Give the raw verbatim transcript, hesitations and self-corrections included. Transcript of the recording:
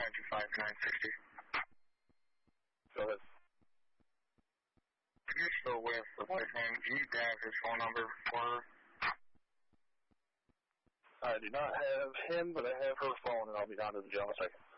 nine two five nine sixty. Go ahead. If you're still with the name, can you grab his phone number for her? I do not have him, but I have her phone, and I'll be down to the jail in a second.